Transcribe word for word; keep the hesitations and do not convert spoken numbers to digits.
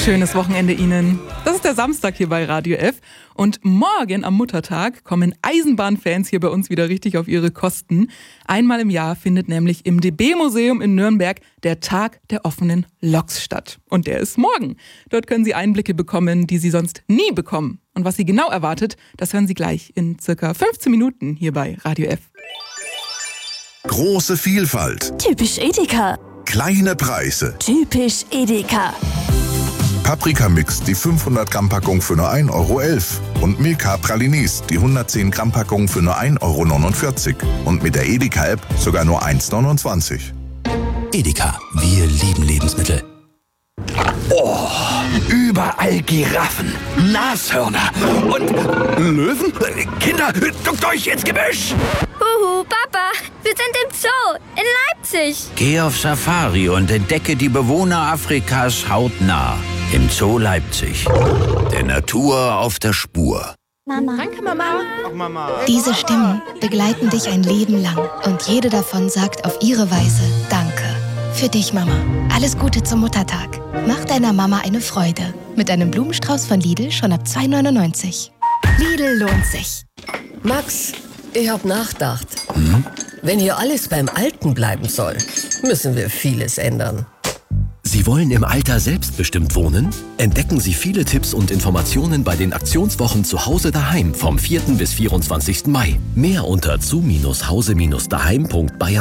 Schönes Wochenende Ihnen. Das ist der Samstag hier bei Radio F. Und morgen am Muttertag kommen Eisenbahnfans hier bei uns wieder richtig auf ihre Kosten. Einmal im Jahr findet nämlich im D B-Museum in Nürnberg der Tag der offenen Loks statt. Und der ist morgen. Dort können Sie Einblicke bekommen, die Sie sonst nie bekommen. Und was Sie genau erwartet, das hören Sie gleich in circa fünfzehn Minuten hier bei Radio F. Große Vielfalt. Typisch Edeka. Kleine Preise. Typisch Edeka. Paprikamix, die fünfhundert Gramm Packung für nur ein Euro elf. Und Milka Pralinis, die hundertzehn Gramm Packung für nur ein Euro neunundvierzig. Und mit der Edeka-App sogar nur eins neunundzwanzig. Edeka, wir lieben Lebensmittel. Oh, überall Giraffen, Nashörner und Löwen. Kinder, duckt euch ins Gebüsch! Huhu, Papa, wir sind im Zoo in Leipzig. Geh auf Safari und entdecke die Bewohner Afrikas hautnah. Im Zoo Leipzig. Der Natur auf der Spur. Mama. Danke, Mama. Ach, Mama. Diese Stimmen begleiten dich ein Leben lang. Und jede davon sagt auf ihre Weise Danke. Für dich, Mama. Alles Gute zum Muttertag. Mach deiner Mama eine Freude. Mit einem Blumenstrauß von Lidl schon ab zwei neunundneunzig. Lidl lohnt sich. Max, ich hab nachgedacht. Hm? Wenn hier alles beim Alten bleiben soll, müssen wir vieles ändern. Sie wollen im Alter selbstbestimmt wohnen? Entdecken Sie viele Tipps und Informationen bei den Aktionswochen zu Hause daheim vom vierten bis vierundzwanzigsten Mai. Mehr unter zu Hause daheim punkt bayern.